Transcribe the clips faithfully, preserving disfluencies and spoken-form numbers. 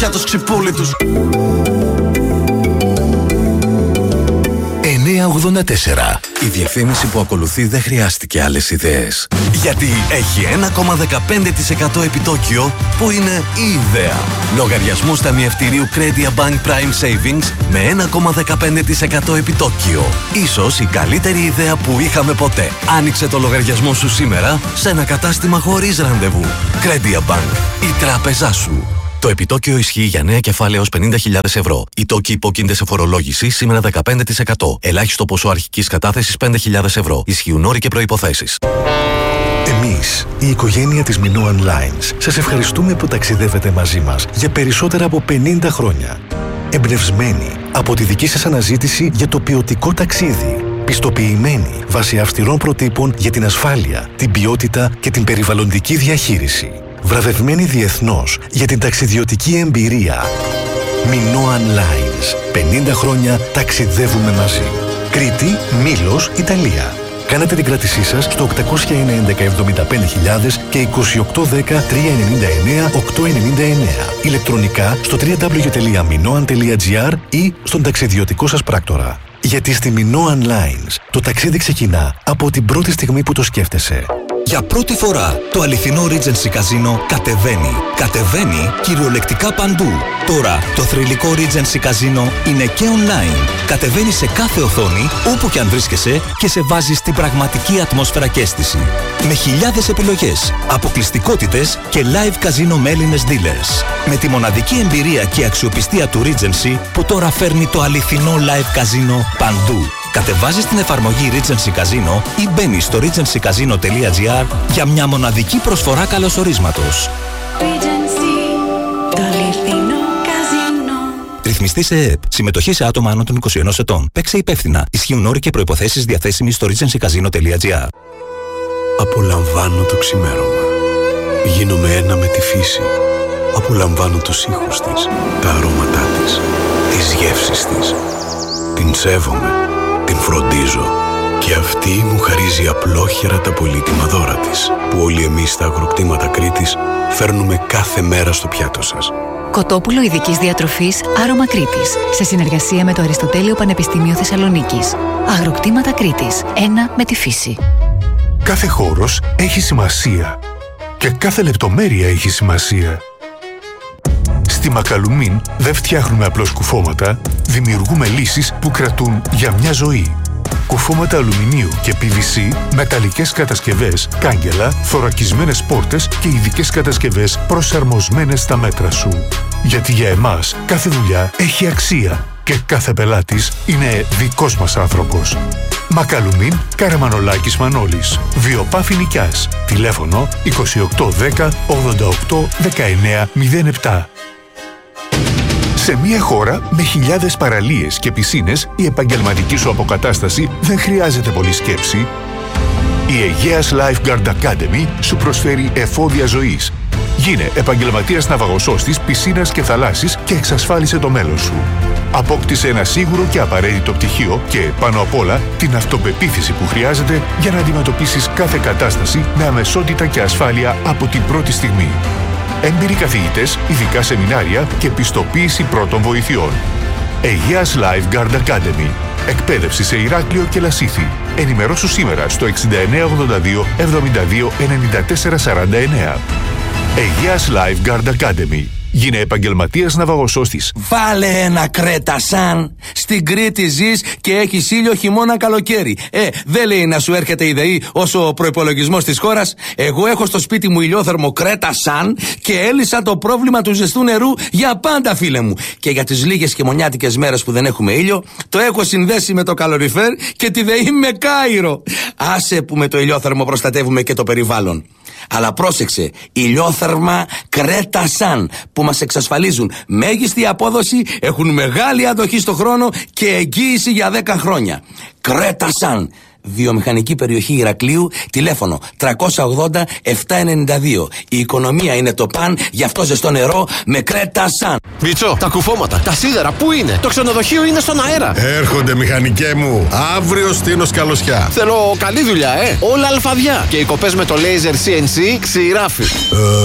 πια τους ξυπούλητους. εννιακόσια ογδόντα τέσσερα. Η διαφήμιση που ακολουθεί δεν χρειάστηκε άλλες ιδέες. Γιατί έχει ένα κόμμα δεκαπέντε τοις εκατό επιτόκιο που είναι η ιδέα. Λογαριασμός ταμιευτηρίου Credia Bank Prime Savings με ένα κόμμα δεκαπέντε τοις εκατό επιτόκιο. Ίσως η καλύτερη ιδέα που είχαμε ποτέ. Άνοιξε το λογαριασμό σου σήμερα σε ένα κατάστημα χωρίς ραντεβού. Credia Bank, η τράπεζά σου. Το επιτόκιο ισχύει για νέα κεφάλαια έως πενήντα χιλιάδες ευρώ. Οι τόκοι υπόκεινται σε φορολόγηση σήμερα δεκαπέντε τοις εκατό. Ελάχιστο ποσό αρχικής κατάθεσης πέντε χιλιάδες ευρώ. Ισχύουν όροι και προϋποθέσεις. Εμείς, η οικογένεια της Minoan Lines, σας ευχαριστούμε που ταξιδεύετε μαζί μας για περισσότερα από πενήντα χρόνια. Εμπνευσμένοι από τη δική σας αναζήτηση για το ποιοτικό ταξίδι. Πιστοποιημένοι βάσει αυστηρών προτύπων για την ασφάλεια, την ποιότητα και την περιβαλλοντική διαχείριση. Βραβευμένη διεθνώς για την ταξιδιωτική εμπειρία. Minoan Lines. πενήντα χρόνια ταξιδεύουμε μαζί. Κρήτη, Μήλος, Ιταλία. Κάνετε την κράτησή σας στο οκτακόσια ένα έντεκα εβδομήντα πέντε χιλιάδες και είκοσι οκτώ δέκα τριακόσια ενενήντα εννέα οκτακόσια ενενήντα εννέα. Ηλεκτρονικά στο double-u double-u double-u τελεία minoan τελεία gr ή στον ταξιδιωτικό σας πράκτορα. Γιατί στη Minoan Lines το ταξίδι ξεκινά από την πρώτη στιγμή που το σκέφτεσαι. Για πρώτη φορά το αληθινό Regency Casino κατεβαίνει. Κατεβαίνει κυριολεκτικά παντού. Τώρα το θρυλικό Regency Casino είναι και online. Κατεβαίνει σε κάθε οθόνη, όπου και αν βρίσκεσαι, και σε βάζει στην πραγματική ατμόσφαιρα και αίσθηση. Με χιλιάδες επιλογές, αποκλειστικότητες και live casino με Έλληνες dealers. Με τη μοναδική εμπειρία και αξιοπιστία του Regency που τώρα φέρνει το αληθινό live casino παντού. Κατεβάζεις την εφαρμογή Regency Casino ή μπαίνεις στο regency casino τελεία gr για μια μοναδική προσφορά καλωσορίσματος. Regency, το αληθινό καζίνο. Ρυθμιστή σε ΕΕΠ. Συμμετοχή σε άτομα άνω των είκοσι ενός ετών. Παίξε υπεύθυνα. Ισχύουν όροι και προϋποθέσεις διαθέσιμοι στο regency casino τελεία gr. Απολαμβάνω το ξημέρωμα. Γίνομαι ένα με τη φύση. Απολαμβάνω τους ήχους της, τα αρώματά της, τις γεύσεις της. Την σέβομαι, την φροντίζω και αυτή μου χαρίζει απλόχερα τα πολύτιμα δώρα της, που όλοι εμείς στα αγροκτήματα Κρήτης φέρνουμε κάθε μέρα στο πιάτο σας. Κοτόπουλο ειδικής διατροφής Άρωμα Κρήτης, σε συνεργασία με το Αριστοτέλειο Πανεπιστήμιο Θεσσαλονίκης. Αγροκτήματα Κρήτης, ένα με τη φύση. Κάθε χώρος έχει σημασία και κάθε λεπτομέρεια έχει σημασία. Στη Μακαλουμίν δεν φτιάχνουμε απλώς κουφώματα, δημιουργούμε λύσεις που κρατούν για μια ζωή. Κουφώματα αλουμινίου και πι βι σι, μεταλλικές κατασκευές, κάγκελα, θωρακισμένες πόρτες και ειδικές κατασκευές προσαρμοσμένες στα μέτρα σου. Γιατί για εμάς κάθε δουλειά έχει αξία και κάθε πελάτης είναι δικός μας άνθρωπος. Μακαλουμίν, Καραμανολάκης Μανώλης. Βιοπάφη Νικιάς. Τηλέφωνο είκοσι οκτώ δέκα ογδόντα οκτώ δεκαεννέα μηδέν επτά. Σε μια χώρα με χιλιάδες παραλίες και πισίνες, η επαγγελματική σου αποκατάσταση δεν χρειάζεται πολύ σκέψη. Η Αιγαίας Lifeguard Academy σου προσφέρει εφόδια ζωής. Γίνε επαγγελματίας ναυαγοσώστης, πισίνας και θαλάσσης και εξασφάλισε το μέλλον σου. Απόκτησε ένα σίγουρο και απαραίτητο πτυχίο και, πάνω απ' όλα, την αυτοπεποίθηση που χρειάζεται για να αντιμετωπίσεις κάθε κατάσταση με αμεσότητα και ασφάλεια από την πρώτη στιγμή. Έμπειροι καθηγητές, ειδικά σεμινάρια και πιστοποίηση πρώτων βοηθειών. Αιγαίας Lifeguard Academy. Εκπαίδευση σε Ηράκλειο και Λασίθι. Ενημερώσου σήμερα στο εξήντα εννέα ογδόντα δύο εβδομήντα δύο ενενήντα τέσσερα σαράντα εννέα. Αιγαίας Lifeguard Academy. Γίνε επαγγελματίας ναυαγοσώστης. Βάλε ένα Κρέτα Σαν. Στην Κρήτη ζεις και έχεις ήλιο χειμώνα καλοκαίρι. Ε, δεν λέει να σου έρχεται η ΔΕΗ όσο ο προϋπολογισμός της χώρας. Εγώ έχω στο σπίτι μου ηλιόθερμο Κρέτα Σαν και έλυσα το πρόβλημα του ζεστού νερού για πάντα, φίλε μου. Και για τις λίγες χειμωνιάτικες μέρες που δεν έχουμε ήλιο, το έχω συνδέσει με το καλοριφέρ και τη ΔΕΗ με Κάιρο. Άσε που με το ηλιόθερμο προστατεύουμε και το περιβάλλον. Αλλά πρόσεξε, ηλιόθερμα Κρέτα Σαν, που μας εξασφαλίζουν μέγιστη απόδοση, έχουν μεγάλη αντοχή στο χρόνο και εγγύηση για δέκα χρόνια. Κρέτα Σαν, βιομηχανική περιοχή Ηρακλείου, τηλέφωνο τριακόσια ογδόντα επτακόσια ενενήντα δύο. Η οικονομία είναι το παν, γι' αυτό ζεστό νερό με Κρέτα Σαν. Μίτσο, τα κουφώματα, τα σίδερα, πού είναι? Το ξενοδοχείο είναι στον αέρα. Έρχονται, μηχανικέ μου. Αύριο στείνω σκαλωσιά. Θέλω καλή δουλειά, ε. Όλα αλφαδιά. Και οι κοπές με το laser σι εν σι ξηράφι. Ε,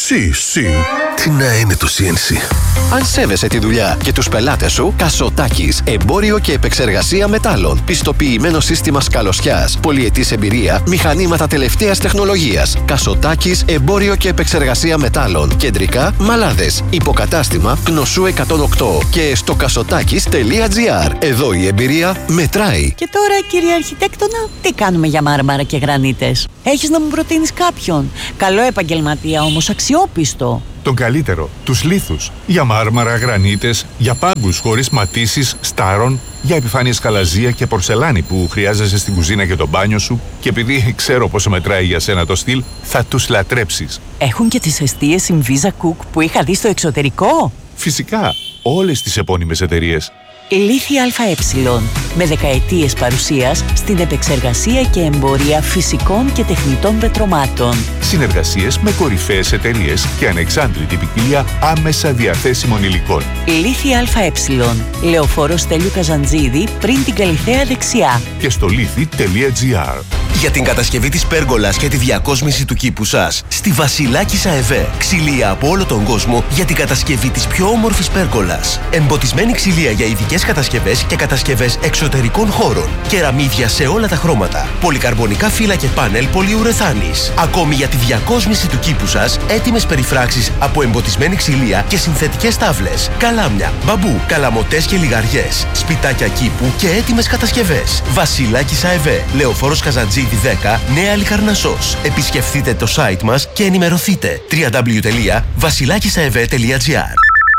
Σι, σι. Τι να είναι το σι εν σι? Αν σέβεσαι τη δουλειά και τους πελάτες σου, Κασοτάκης, εμπόριο και επεξεργασία μετάλλων. Πιστοποιημένο σύστημα σκαλωσιάς, πολυετής εμπειρία, μηχανήματα τελευταίας τεχνολογίας. Κασοτάκης, εμπόριο και επεξεργασία μετάλλων. Κεντρικά, Μαλάδες. Υποκατάστημα, Κνωσού εκατόν οκτώ και στο κασοτάκης τελεία τζι άρ. Εδώ η εμπειρία μετράει. Και τώρα, κύριε Αρχιτέκτονα, τι κάνουμε για μάρμαρα και γρανίτες? Έχεις να μου προτείνεις κάποιον? Καλό επαγγελματία όμως, αξιόπιστο. Τον καλύτερο, τους λίθους. Για μάρμαρα, γρανίτες, για πάγκους χωρίς ματίσεις, στάρων, για επιφάνειες καλαζία και πορσελάνη που χρειάζεσαι στην κουζίνα και το μπάνιο σου, και επειδή ξέρω πόσο μετράει για σένα το στυλ, θα τους λατρέψεις. Έχουν και τις εστίες Inviza Cook που είχα δει στο εξωτερικό. Φυσικά, όλες τις επώνυμες εταιρείες. Λίθη ΑΕ, με δεκαετίες παρουσίας στην επεξεργασία και εμπορία φυσικών και τεχνητών πετρωμάτων. Συνεργασίες με κορυφαίες εταιρείες και ανεξάντλητη ποικιλία άμεσα διαθέσιμων υλικών. Λίθη ΑΕ, Λεωφόρος Στέλιου Καζαντζίδη, πριν την Καλιθέα δεξιά. Και στο λίθη τελεία τζι άρ. Για την κατασκευή της πέργολας και τη διακόσμηση του κήπου σας, στη Βασιλάκης ΑΕΒ. Ξυλία από όλο τον κόσμο για την κατασκευή της πιο όμορφης πέργολας. Εμποτισμένη ξυλία για ειδικές κατασκευές και κατασκευές εξωτερικών χώρων. Κεραμίδια σε όλα τα χρώματα. Πολυκαρμπονικά φύλλα και πάνελ πολυουρεθάνης. Ακόμη για τη διακόσμηση του κήπου σας, έτοιμες περιφράξεις από εμποτισμένη ξυλία και συνθετικές τάβλες. Καλάμια, μπαμπού, καλαμοτές και λιγαριές. Σπιτάκια κήπου και έτοιμες κατασκευές. Βασιλάκης ΑΕΒ. Λεωφόρος Καζαντζίδη δέκα, Νέα Λικαρνασσός. Επισκεφτείτε το site μας και ενημερωθείτε. double-u double-u double-u τελεία βασιλάκισαεβ τελεία τζι άρ.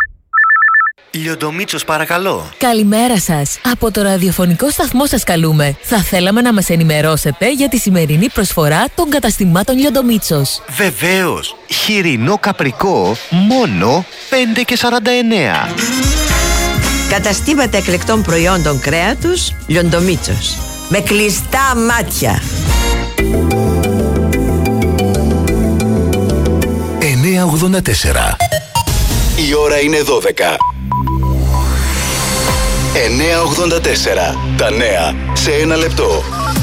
Λιοντομίτσος, παρακαλώ. Καλημέρα σας. Από το ραδιοφωνικό σταθμό σας καλούμε. Θα θέλαμε να μας ενημερώσετε για τη σημερινή προσφορά των καταστημάτων Λιοντομίτσος. Βεβαίως. Χοιρινό καπρικό, μόνο πέντε και σαράντα εννέα. Καταστήματα εκλεκτών προϊόντων κρέατος Λιοντομίτσος. Με κλειστά μάτια. εννιά ογδόντα τέσσερα. Η ώρα είναι δώδεκα. εννιά ογδόντα τέσσερα. Τα νέα σε ένα λεπτό.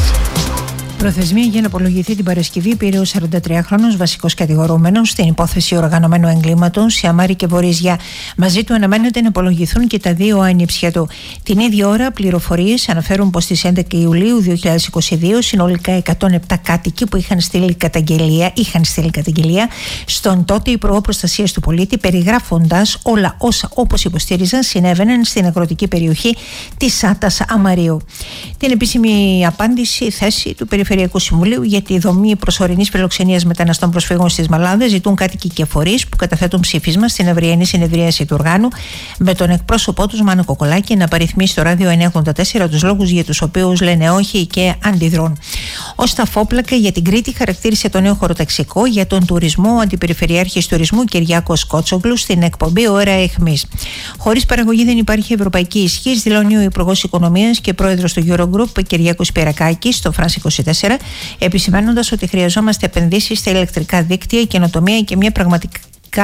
Προθεσμία για να απολογηθεί την Παρασκευή πήρε ο σαραντατριάχρονος βασικός κατηγορούμενος στην υπόθεση οργανωμένου εγκλήματος σε Αμάρι και Βορίζια. Μαζί του αναμένεται να απολογηθούν και τα δύο άνιψια του. Την ίδια ώρα, πληροφορίες αναφέρουν πως στις έντεκα Ιουλίου δύο χιλιάδες είκοσι δύο συνολικά εκατόν επτά κάτοικοι που είχαν στείλει καταγγελία, είχαν στείλει καταγγελία στον τότε Υπουργό Προστασίας του Πολίτη, περιγράφοντας όλα όσα, όπως υποστήριζαν, συνέβαιναν στην αγροτική περιοχή της Άτας Αμαρίου. Την επίσημη απάντηση, θέση του Περιφερειακού Συμβουλίου για τη δομή προσωρινής φιλοξενίας μεταναστών προσφύγων στις Μαλάδες ζητούν κάτοικοι και φορείς που καταθέτουν ψήφισμα στην αυριανή συνεδρίαση του οργάνου με τον εκπρόσωπό τους Μάνο Κοκολάκη να παριθμίσει στο ράδιο εννιά ογδόντα τέσσερα τους λόγους για τους οποίους λένε όχι και αντιδρούν. Ο Σταφόπλακα για την Κρήτη χαρακτήρισε το νέο χωροταξικό για τον τουρισμό ο Αντιπεριφερειάρχης Τουρισμού Κυριάκος Κότσογλου στην εκπομπή Ώρα Αιχμής. Χωρίς παραγωγή δεν υπάρχει ευρωπαϊκή ισχύς, δηλώνει ο Υπουργός Οικονομίας και πρόεδρος του Eurogroup Κυριάκος Σπυρακάκης στο France είκοσι τέσσερα, επισημαίνοντας ότι χρειαζόμαστε επενδύσεις στα ηλεκτρικά δίκτυα, καινοτομία και μια πραγματικά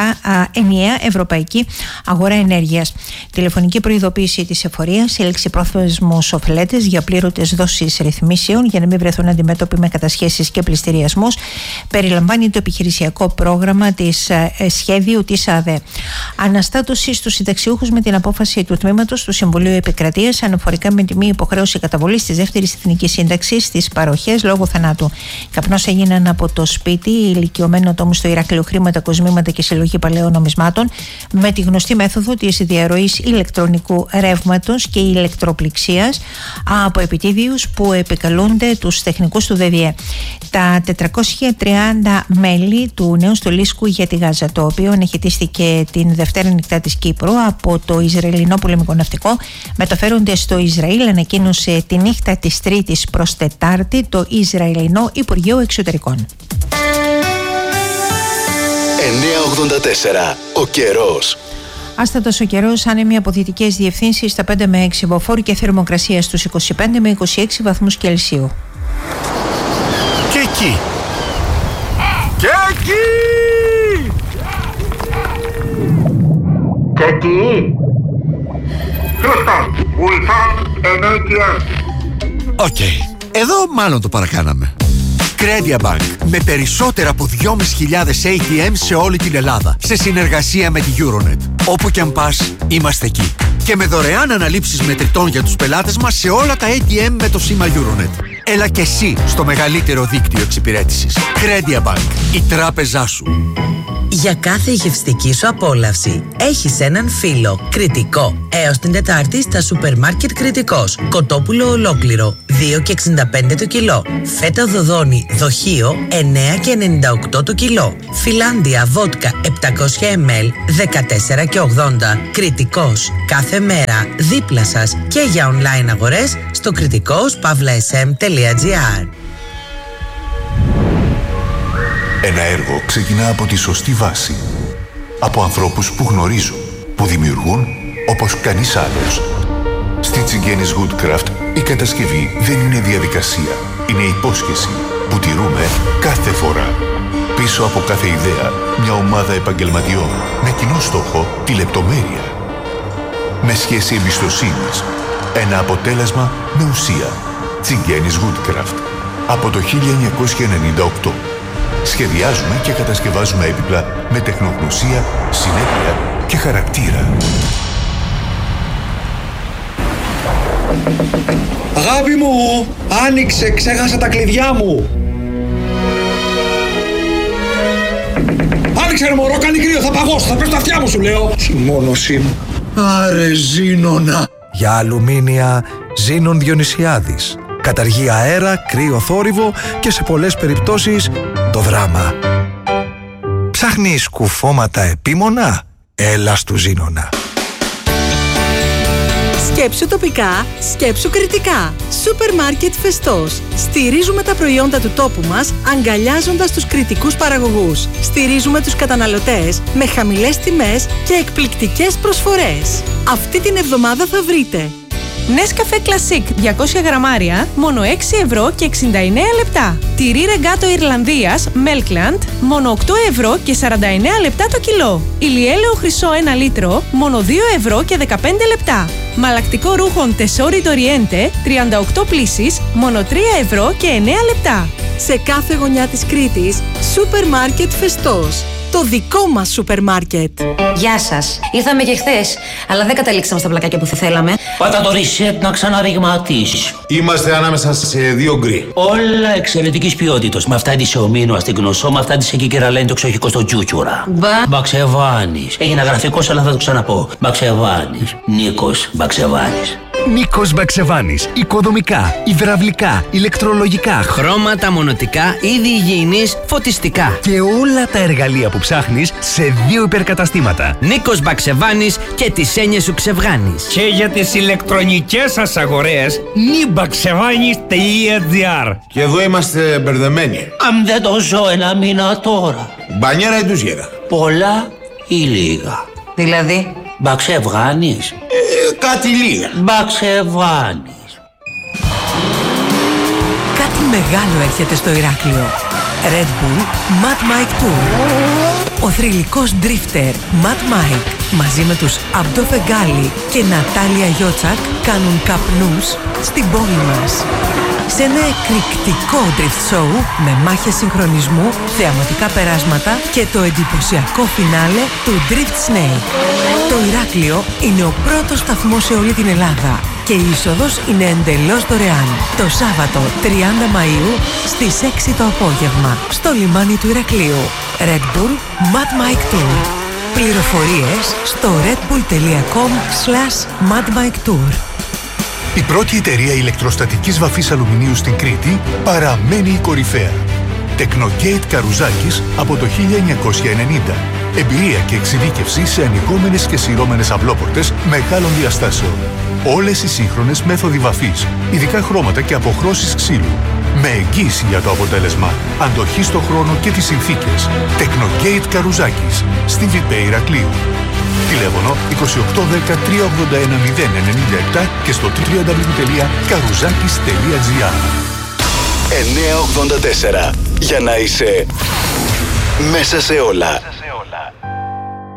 ενιαία ευρωπαϊκή αγορά ενέργειας. Τηλεφωνική προειδοποίηση της εφορίας, σύλληξη πρόθεσμους ωφελέτες για πλήρωτες δόσεις ρυθμίσεων για να μην βρεθούν αντιμέτωποι με κατασχέσεις και πληστηριασμούς. Περιλαμβάνει το επιχειρησιακό πρόγραμμα της ε, σχέδιου της ΑΔΕ. Αναστάτωση στους συνταξιούχους με την απόφαση του τμήματος του Συμβουλίου Επικρατείας αναφορικά με τη μη υποχρέωση καταβολής της δεύτερης εθνικής σύνταξης στις παροχές λόγω θανάτου. Καπνός έγιναν από το σπίτι ηλικιωμένο ατόμου στο Ηράκλειο χρήματα, κοσμήματα και συλλογή παλαιών νομισμάτων με τη γνωστή μέθοδο της διαρροής ηλεκτρονικού ρεύματος και ηλεκτροπληξίας από επιτίδιους που επικαλούνται τους τεχνικούς του ΔΔΕ. Τα τετρακόσια τριάντα μέλη του νέου στολίσκου για τη Γάζα, το οποίο αναχαιτίστηκε την Δευτέρα νυχτά της Κύπρου από το Ισραηλινό πολεμικό ναυτικό, μεταφέρονται στο Ισραήλ, ανακοίνωσε τη νύχτα της Τρίτης προς Τετάρτη το Ισραηλινό Υπουργείο Εξωτερικών. εννιά ογδόντα τέσσερα. Ο καιρός. Άστατος ο καιρός, άνεμοι από δυτικές διευθύνσεις στα πέντε με έξι μποφόρ και θερμοκρασία στους είκοσι πέντε με είκοσι έξι βαθμούς Κελσίου. Και εκεί. Και εκεί. Και εκεί. Houston, we found an έι τι εμ. Οκ, εδώ μάλλον το παρακάναμε. Credia Bank. Με περισσότερα από δυόμισι χιλιάδες έι τι εμ σε όλη την Ελλάδα. Σε συνεργασία με τη Euronet. Όπου κι αν πας, είμαστε εκεί. Και με δωρεάν αναλήψεις μετρητών για τους πελάτες μας σε όλα τα έι τι εμ με το σήμα Euronet. Έλα και εσύ στο μεγαλύτερο δίκτυο εξυπηρέτησης. Credia Bank. Η τράπεζά σου. Για κάθε γευστική σου απόλαυση έχεις έναν φίλο. Κριτικό. Έως την Τετάρτη στα σούπερ μάρκετ Κριτικός. Κοτόπουλο ολόκληρο δύο και εξήντα πέντε το κιλό. Φέτα δοδόνη δοχείο εννέα και ενενήντα οκτώ το κιλό. Φιλάντια βότκα επτακόσια μιλιλίτρα δεκατέσσερα και ογδόντα. Κριτικός. Κάθε μέρα δίπλα σας και για online αγορές στο κριτικός παύλα ες εμ τελεία τζι άρ. Ένα έργο ξεκινά από τη σωστή βάση. Από ανθρώπους που γνωρίζουν, που δημιουργούν όπως κανείς άλλος. Στη Τσιγκένης Woodcraft η κατασκευή δεν είναι διαδικασία. Είναι υπόσχεση που τηρούμε κάθε φορά. Πίσω από κάθε ιδέα, μια ομάδα επαγγελματιών με κοινό στόχο τη λεπτομέρεια. Με σχέση εμπιστοσύνης. Ένα αποτέλεσμα με ουσία. Τσιγκένης Woodcraft. Από το χίλια εννιακόσια ενενήντα οκτώ. Σχεδιάζουμε και κατασκευάζουμε έπιπλα με τεχνογνωσία, συνέπεια και χαρακτήρα. Αγάπη μου, άνοιξε, ξέχασα τα κλειδιά μου. Άνοιξε ρε μωρό, κάνει κρύο, θα παγώσω, θα πέσω τα αυτιά μου σου λέω. Συμμόνωσή μου. Άρε Ζήνονα. Για αλουμίνια, Ζήνων Διονυσιάδης. Καταργεί αέρα, κρύο θόρυβο και σε πολλές περιπτώσεις το δράμα. Ψάχνεις κουφώματα επίμονα? Έλα στου Ζήνονα. Σκέψου τοπικά, σκέψου κριτικά. Σούπερ μάρκετ Φεστός. Στηρίζουμε τα προϊόντα του τόπου μας, αγκαλιάζοντας τους κριτικούς παραγωγούς. Στηρίζουμε τους καταναλωτές με χαμηλές τιμές και εκπληκτικές προσφορές. Αυτή την εβδομάδα θα βρείτε Nescafé Classic διακόσια γραμμάρια, μόνο έξι ευρώ και εξήντα εννέα λεπτά. Τυρί Ρεγκάτο Ιρλανδίας, Melkland, μόνο οκτώ ευρώ και σαράντα εννέα λεπτά το κιλό. Ηλιέλαιο χρυσό ένα λίτρο, μόνο δύο ευρώ και δεκαπέντε λεπτά. Μαλακτικό ρούχων Tesori Doriente, τριάντα οκτώ πλύσεις, μόνο τρία ευρώ και εννέα λεπτά. Σε κάθε γωνιά της Κρήτης, Σούπερ Μάρκετ Φεστός. Το δικό μας σούπερ μάρκετ. Γεια σας. Ήρθαμε και χθες, αλλά δεν καταλήξαμε στα πλακάκια που θα θέλαμε. Πάτα το reset να ξαναριγματίσεις. Είμαστε ανάμεσα σε δύο γκρι. Όλα εξαιρετικής ποιότητας. Με αυτά της ομίνου αστυγνωσό, με αυτά της εκεί κεραλένει το εξοχικό στο τζούτσουρα. Μπα. Μπαξεβάνης. Έγινα γραφικός, αλλά θα το ξαναπώ. Μπαξεβάνης. Νίκος Μπαξεβάνης. Νίκος Μπαξεβάνης. Οικοδομικά, υδραυλικά, ηλεκτρολογικά, χρώματα, μονοτικά, είδη υγιεινής, φωτιστικά. Και όλα τα εργαλεία που ψάχνεις σε δύο υπερκαταστήματα. Νίκος Μπαξεβάνης και τις έννοιες σου ξεβγάνεις. Και για τις ηλεκτρονικές σας αγορές, νιμπαξεβάνης τελεία τζι άρ. Και εδώ είμαστε μπερδεμένοι. Αν δεν το ζω ένα μήνα τώρα. Μπανιέρα ή ντουζιέρα? Πολλά ή λίγα? Δηλαδή? Μπαξεβάνης. Ε, κάτι λίγα. Μπαξεβάνης. Κάτι μεγάλο έρχεται στο Ηράκλειο. Red Bull Mad Mike Tour. Ο θρυλικός drifter Mad Mike μαζί με τους Αμπτό Φεγγάλη και Νατάλια Γιότσακ κάνουν καπνούς στην πόλη μας. Σε ένα εκρηκτικό drift show με μάχες συγχρονισμού, θεαματικά περάσματα και το εντυπωσιακό φινάλε του Drift Snake. Το Ηράκλειο είναι ο πρώτος σταθμός σε όλη την Ελλάδα και η είσοδος είναι εντελώς δωρεάν. Το Σάββατο τριάντα Μαΐου στις έξι το απόγευμα στο λιμάνι του Ηρακλείου. Red Bull Mad Mike Tour. Πληροφορίες στο redbull τελεία com slash mad mike tour. Η πρώτη εταιρεία ηλεκτροστατικής βαφής αλουμινίου στην Κρήτη παραμένει η κορυφαία. Technogate Καρουζάκης από το χίλια εννιακόσια ενενήντα. Εμπειρία και εξειδίκευση σε ανοιγόμενες και σειρώμενες αυλόπορτες μεγάλων διαστάσεων. Όλες οι σύγχρονες μέθοδοι βαφής, ειδικά χρώματα και αποχρώσεις ξύλου. Με εγγύηση για το αποτέλεσμα, αντοχή στο χρόνο και τις συνθήκες. Technogate Καρουζάκης, στη Βιπέ Ηρακλείου. Τηλέφωνο είκοσι οκτώ δέκα τριακόσια ογδόντα ένα μηδέν ενενήντα επτά και στο double-u double-u double-u τελεία καρουζάκης τελεία τζι άρ. εννιακόσια ογδόντα τέσσερα. Για να είσαι μέσα σε όλα.